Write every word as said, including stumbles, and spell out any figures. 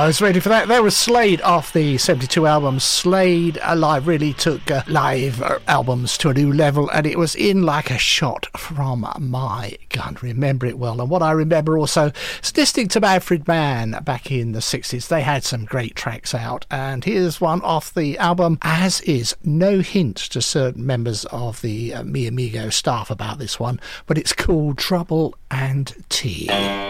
I was ready for that. There was Slade off the seventy-two album. Slade Alive really took uh, live uh, albums to a new level, and it was in like a shot from my gun. Remember it well. And what I remember also, listening to Manfred Mann back in the sixties, they had some great tracks out, and here's one off the album, as is no hint to certain members of the uh, Mi Amigo staff about this one, but it's called Trouble and Tea.